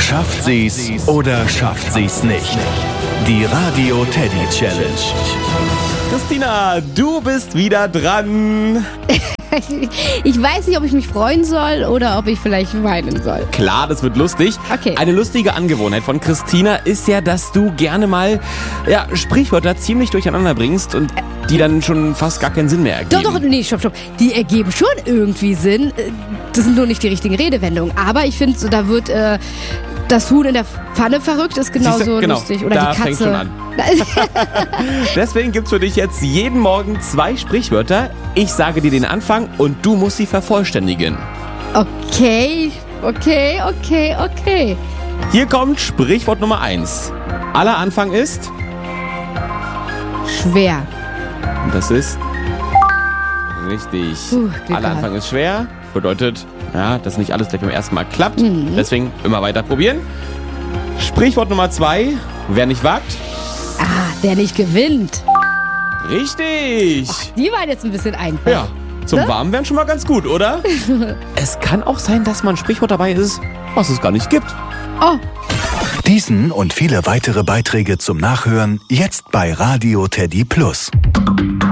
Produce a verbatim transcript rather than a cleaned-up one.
Schafft sie's oder schafft sie's nicht? Die Radio Teddy Challenge. Christina, du bist wieder dran. Ich weiß nicht, ob ich mich freuen soll oder ob ich vielleicht weinen soll. Klar, das wird lustig. Okay. Eine lustige Angewohnheit von Christina ist ja, dass du gerne mal ja, Sprichwörter ziemlich durcheinander bringst und die dann schon fast gar keinen Sinn mehr ergeben. Doch, doch, nee, stopp, stopp. Die ergeben schon irgendwie Sinn. Das sind nur nicht die richtigen Redewendungen. Aber ich finde, so, da wird äh, das Huhn in der Pfanne verrückt, ist genauso Siehste? Genau. lustig. Oder Da die Katze. fängt's schon an. Deswegen gibt's für dich jetzt jeden Morgen zwei Sprichwörter. Ich sage dir den Anfang und du musst sie vervollständigen. Okay, okay, okay, okay. Hier kommt Sprichwort Nummer eins. Aller Anfang ist, Schwer. und das ist richtig. Puh, Glück Aller gehabt. Anfang ist schwer. Bedeutet, ja, dass nicht alles gleich beim ersten Mal klappt. Mhm. Deswegen immer weiter probieren. Sprichwort Nummer zwei. Wer nicht wagt, Ah, wer nicht gewinnt. richtig. Die waren jetzt ein bisschen einfach. Ja, zum Ne? Warmwerden schon mal ganz gut, oder? Es kann auch sein, dass mal ein Sprichwort dabei ist, was es gar nicht gibt. Oh, Diesen und viele weitere Beiträge zum Nachhören jetzt bei Radio Teddy Plus.